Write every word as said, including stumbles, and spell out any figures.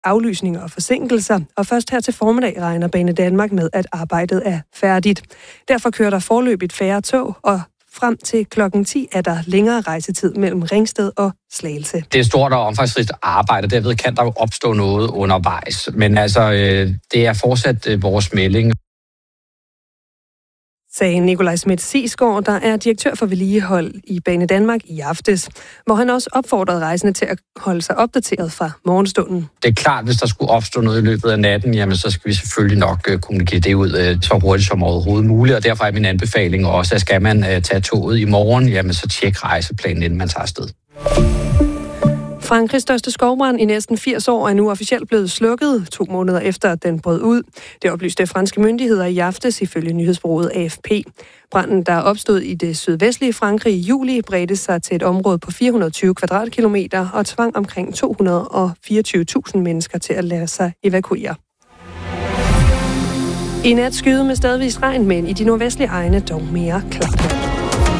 aflysninger og forsinkelser, og først her til formiddag regner Banedanmark med, at arbejdet er færdigt. Derfor kører der foreløbigt færre tog, og frem til klokken ti er der længere rejsetid mellem Ringsted og Slagelse. Det er stort og omfangsrigt arbejde, derved kan der jo opstå noget undervejs. Men altså, det er fortsat vores melding. Sagde Nikolaj Schmidt-Sigsgaard, der er direktør for vedligehold i Banedanmark i aftes, hvor han også opfordrede rejsende til at holde sig opdateret fra morgenstunden. Det er klart, hvis der skulle opstå noget i løbet af natten, jamen så skal vi selvfølgelig nok kommunikere det ud så hurtigt som overhovedet muligt, og derfor er min anbefaling også, at skal man tage toget i morgen, jamen så tjek rejseplanen, inden man tager afsted. Frankrigs største skovbrand i næsten firs år er nu officielt blevet slukket, to måneder efter at den brød ud. Det oplyste franske myndigheder i aftes ifølge nyhedsbureauet A F P. Branden, der opstod i det sydvestlige Frankrig i juli, bredte sig til et område på fire hundrede og tyve kvadratkilometer og tvang omkring to hundrede og fireogtyve tusind mennesker til at lade sig evakuere. I nat skyde med stedvis regn, men i de nordvestlige egne dog mere klart.